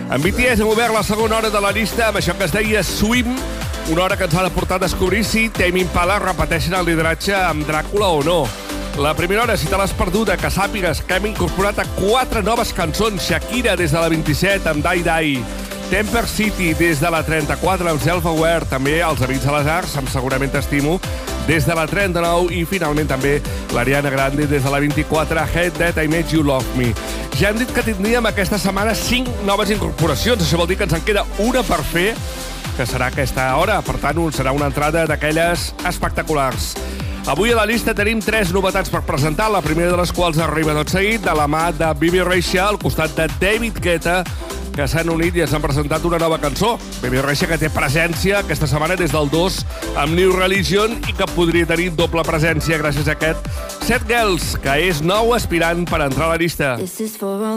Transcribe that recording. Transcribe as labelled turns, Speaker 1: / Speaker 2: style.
Speaker 1: En BTS hem obert la segona hora de la llista amb això que es deia Swim, una hora que ens ha de portar a descobrir si Tame Impala repeteixen el lideratge amb Dràcula o no. La primera hora, si te l'has perduda, que sàpigues que hem incorporat a 4 noves cançons. Shakira des de la 27 amb Die Die, Temper City des de la 34 amb Self Aware, també els Amics de les Arts amb Segurament T'Estimo des de la 39 i finalment també l'Ariana Grande des de la 24, Head That I Made You Love Me. Ja hem dit que tindríem aquesta setmana 5 noves incorporacions, això vol dir que ens en queda una per fer, que serà aquesta hora, per tant serà una entrada d'aquelles espectaculars. Avui a la llista tenim 3 novetats per presentar, la primera de les quals arriba tot seguit de la mà de Bibi Rexha al costat de David Guetta, que s'han unit i ens han presentat una nova cançó. Bibi Rexha, que té presència aquesta setmana des del 2 amb New Religion i que podria tenir doble presència gràcies a aquest Set Girls, que és nou aspirant per entrar a la llista.